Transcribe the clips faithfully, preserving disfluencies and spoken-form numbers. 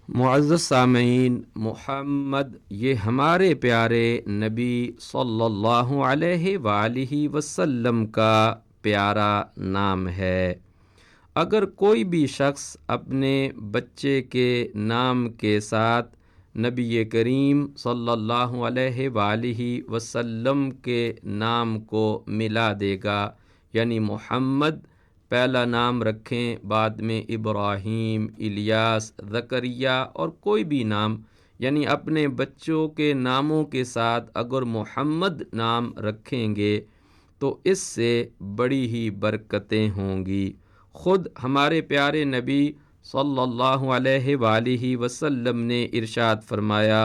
معزز سامعین، محمد یہ ہمارے پیارے نبی صلی اللہ علیہ وآلہ وسلم کا پیارا نام ہے۔ اگر کوئی بھی شخص اپنے بچے کے نام کے ساتھ نبی کریم صلی اللہ علیہ وآلہ وسلم کے نام کو ملا دے گا، یعنی محمد پہلا نام رکھیں، بعد میں ابراہیم، الیاس، زکریا اور کوئی بھی نام، یعنی اپنے بچوں کے ناموں کے ساتھ اگر محمد نام رکھیں گے تو اس سے بڑی ہی برکتیں ہوں گی۔ خود ہمارے پیارے نبی صلی اللہ علیہ وآلہ وسلم نے ارشاد فرمایا،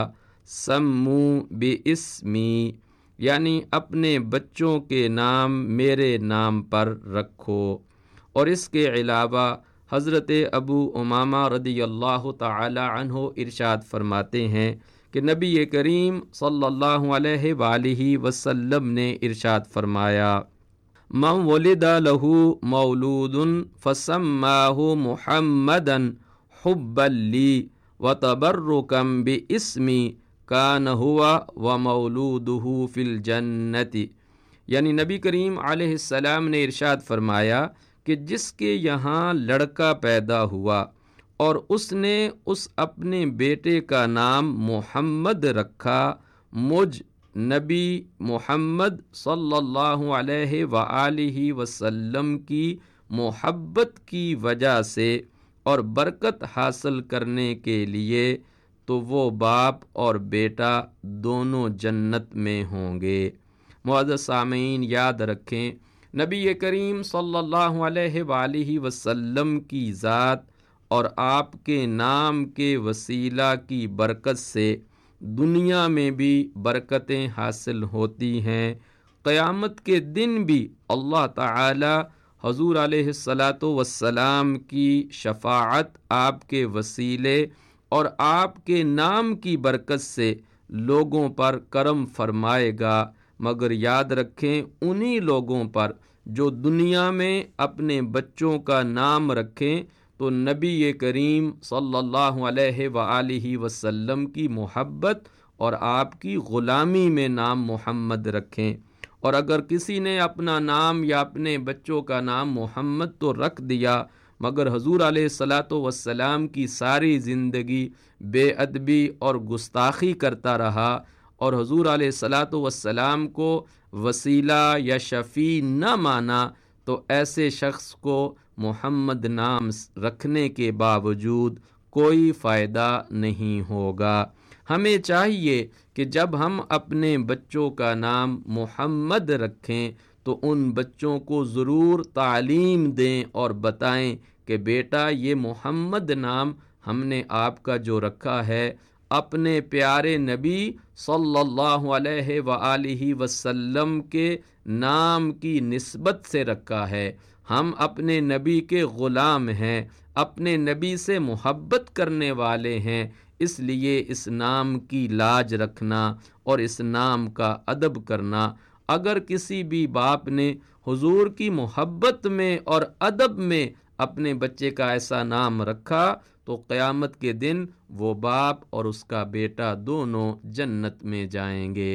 سمو باسمی، یعنی اپنے بچوں کے نام میرے نام پر رکھو۔ اور اس کے علاوہ حضرت ابو امامہ رضی اللہ تعالی عنہ ارشاد فرماتے ہیں کہ نبی کریم صلی اللہ علیہ وآلہ وسلم نے ارشاد فرمایا، من ولد له مولود فسماه محمدا حبا لی وتبرکا باسمی کان هو ومولوده فی الجنت، یعنی نبی کریم علیہ السلام نے ارشاد فرمایا کہ جس کے یہاں لڑکا پیدا ہوا اور اس نے اس اپنے بیٹے کا نام محمد رکھا، مجھ نبی محمد صلی اللہ علیہ وآلہ وسلم کی محبت کی وجہ سے اور برکت حاصل کرنے کے لیے، تو وہ باپ اور بیٹا دونوں جنت میں ہوں گے۔ معزز سامعین، یاد رکھیں، نبی کریم صلی اللہ علیہ وآلہ وسلم کی ذات اور آپ کے نام کے وسیلہ کی برکت سے دنیا میں بھی برکتیں حاصل ہوتی ہیں۔ قیامت کے دن بھی اللہ تعالی حضور علیہ الصلاۃ والسلام کی شفاعت آپ کے وسیلے اور آپ کے نام کی برکت سے لوگوں پر کرم فرمائے گا، مگر یاد رکھیں انہی لوگوں پر جو دنیا میں اپنے بچوں کا نام رکھیں تو نبی کریم صلی اللہ علیہ وآلہ وسلم کی محبت اور آپ کی غلامی میں نام محمد رکھیں۔ اور اگر کسی نے اپنا نام یا اپنے بچوں کا نام محمد تو رکھ دیا، مگر حضور علیہ الصلاۃ والسلام کی ساری زندگی بے ادبی اور گستاخی کرتا رہا اور حضور علیہ الصلاۃ والسلام کو وسیلہ یا شفیع نہ مانا، تو ایسے شخص کو محمد نام رکھنے کے باوجود کوئی فائدہ نہیں ہوگا۔ ہمیں چاہیے کہ جب ہم اپنے بچوں کا نام محمد رکھیں تو ان بچوں کو ضرور تعلیم دیں اور بتائیں کہ بیٹا یہ محمد نام ہم نے آپ کا جو رکھا ہے اپنے پیارے نبی صلی اللہ علیہ وآلہ وسلم کے نام کی نسبت سے رکھا ہے۔ ہم اپنے نبی کے غلام ہیں، اپنے نبی سے محبت کرنے والے ہیں، اس لیے اس نام کی لاج رکھنا اور اس نام کا ادب کرنا۔ اگر کسی بھی باپ نے حضور کی محبت میں اور ادب میں اپنے بچے کا ایسا نام رکھا تو قیامت کے دن وہ باپ اور اس کا بیٹا دونوں جنت میں جائیں گے۔